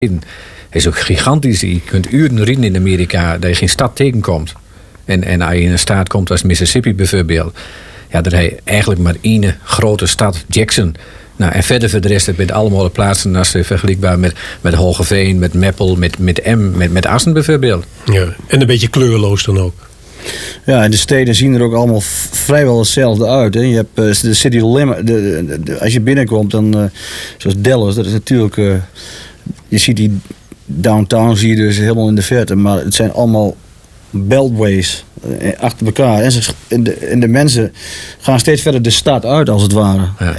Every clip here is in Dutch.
is ook gigantisch. Je kunt uren rijden in Amerika dat je geen stad tegenkomt. En als je in een staat komt als Mississippi bijvoorbeeld, ja, dan heb je eigenlijk maar één grote stad, Jackson. Nou, en verder voor de rest met allemaal plaatsen als vergelijkbaar met Hogeveen, met Meppel, met Assen bijvoorbeeld. Ja, en een beetje kleurloos dan ook. Ja, en de steden zien er ook allemaal vrijwel hetzelfde uit. Hè. Je hebt de city limit. Als je binnenkomt, dan zoals Dallas, dat is natuurlijk. Je ziet die downtown, zie je dus helemaal in de verte, maar het zijn allemaal beltways achter elkaar. En de mensen gaan steeds verder de stad uit, als het ware. Ja.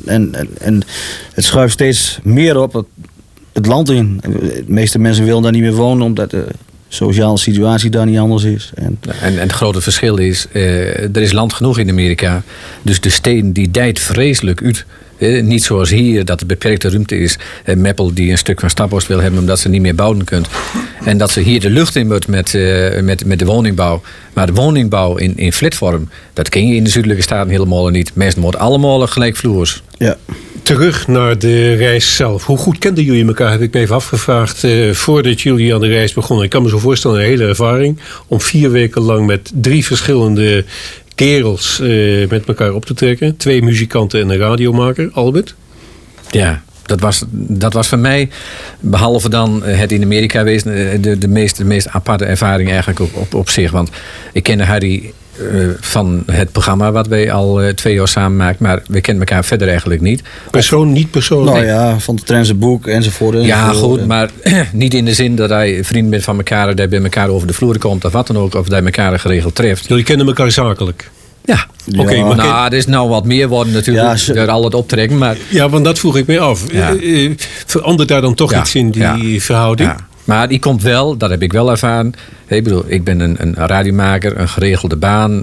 En het schuift steeds meer op het land in. De meeste mensen willen daar niet meer wonen, omdat de sociale situatie daar niet anders is. En het grote verschil is, er is land genoeg in Amerika. Dus de steden die dijt vreselijk uit. Niet zoals hier, dat er beperkte ruimte is. Meppel die een stuk van Staphorst wil hebben omdat ze niet meer bouwen kunt. En dat ze hier de lucht in moet met de woningbouw. Maar de woningbouw in flitvorm, dat ken je in de zuidelijke staten helemaal niet. Mensen worden allemaal gelijkvloers. Ja. Terug naar de reis zelf. Hoe goed kenden jullie elkaar, heb ik me even afgevraagd. Voordat jullie aan de reis begonnen. Ik kan me zo voorstellen, een hele ervaring. Om 4 weken lang met 3 verschillende kerels met elkaar op te trekken. 2 muzikanten en een radiomaker. Albert? Ja, dat was voor mij, behalve dan het in Amerika wezen, de meest aparte ervaring eigenlijk op zich. Want ik kende Harry van het programma wat wij al 2 jaar samen maken, maar we kennen elkaar verder eigenlijk niet. Niet persoonlijk? Nou ja, van het Trentse boek enzovoort. Ja, goed, maar niet in de zin dat hij vriend bent van elkaar, dat hij bij elkaar over de vloer komt of wat dan ook, of dat hij elkaar geregeld treft. Jullie kennen elkaar zakelijk? Ja. Oké, maar nou, er is nou wat meer worden natuurlijk door al het optrekken. Maar ja, want dat vroeg ik me af. Ja. Verandert daar dan toch iets in die verhouding? Ja. Maar die komt wel, dat heb ik wel ervaren. Ik ben een radiomaker, een geregelde baan,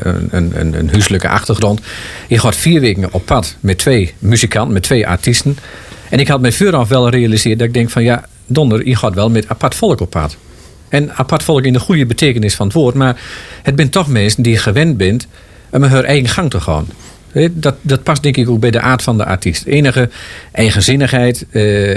een huiselijke achtergrond. Ik had 4 weken op pad met 2 muzikanten, met 2 artiesten. En ik had mij vooraf wel gerealiseerd dat ik denk van ja, donder, je gaat wel met apart volk op pad. En apart volk in de goede betekenis van het woord. Maar het zijn toch mensen die gewend bent om hun eigen gang te gaan. Dat past denk ik ook bij de aard van de artiest. Enige eigenzinnigheid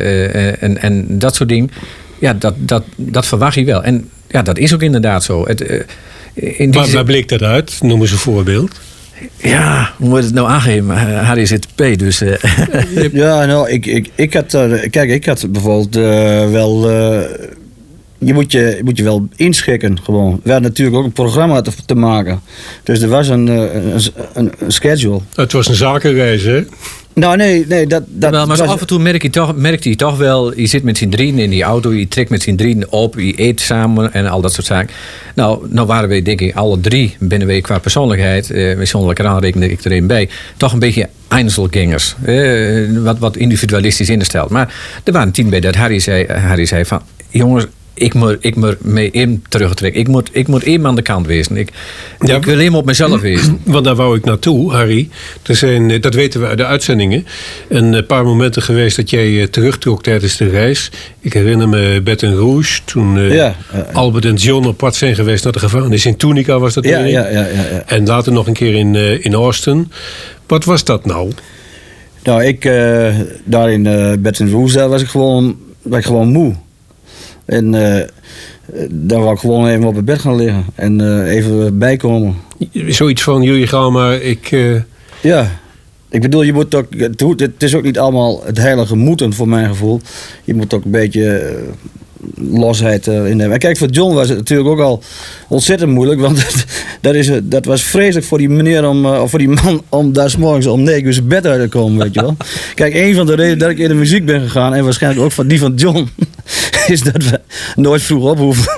en dat soort dingen. Ja, dat verwacht je wel. En ja, dat is ook inderdaad zo. Waar bleek dat uit? Noem eens een voorbeeld. Ja, hoe moet het nou aangeven? Harry zit P, dus... Ja, nou, ik had bijvoorbeeld wel... Je moet je wel inschikken gewoon. We hadden natuurlijk ook een programma te maken. Dus er was een schedule. Het was een zakenreis, hè? Nou, nee. Dat wel, maar af en toe merkte je toch wel... Je zit met z'n drieën in die auto, je trekt met z'n drieën op... je eet samen en al dat soort zaken. Nou waren we denk ik alle 3 binnen we qua persoonlijkheid... persoonlijke aanrekening ik er een bij... toch een beetje Einzelgangers. Wat individualistisch ingesteld. Maar er waren 10 bij dat Harry zei van... Jongens, ik moet mee in terugtrekken. Ik moet even aan de kant wezen. Ik wil even op mezelf wezen. Want daar wou ik naartoe, Harry. Er zijn, dat weten we uit de uitzendingen, een paar momenten geweest dat jij terugtrok tijdens de reis. Ik herinner me Baton Rouge, toen Albert en John op pad zijn geweest naar de gevangenis. In Tunica was dat ja. En later nog een keer in Austin. Wat was dat nou? Nou, daar in Baton Rouge was ik gewoon moe. En daar wou ik gewoon even op het bed gaan liggen. En even bijkomen. Zoiets van, jullie gaan maar, Ja, ik bedoel, je moet ook... Het is ook niet allemaal het heilige moeten voor mijn gevoel. Je moet ook een beetje losheid in hebben. En kijk, voor John was het natuurlijk ook al ontzettend moeilijk. Want dat was vreselijk voor die meneer voor die man om daar 's morgens om 9 uur zijn bed uit te komen, weet je wel. Kijk, een van de redenen dat ik in de muziek ben gegaan, en waarschijnlijk ook van die van John, is dat we nooit vroeg op hoeven.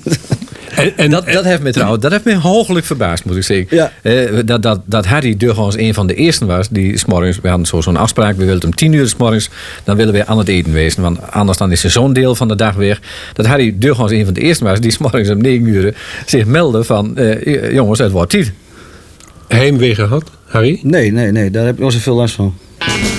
En dat heeft me hooglijk verbaasd, moet ik zeggen. Ja. Dat Harry Durgans een van de eersten was die 's morgens, we hadden zo'n afspraak, we wilden om 10 uur 's morgens, dan willen we aan het eten wezen. Want anders dan is er zo'n deel van de dag weg. Dat Harry Durgans een van de eersten was die 's morgens om 9 uur zich meldde van, jongens, het wordt tijd. Heimwee gehad, Harry? Nee, daar heb ik nog zoveel last van.